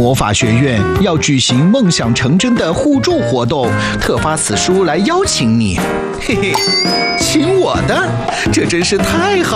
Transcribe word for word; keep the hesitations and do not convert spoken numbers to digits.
魔法学院要举行梦想成真的互助活动，特发此书来邀请你。嘿嘿，请我的，这真是太好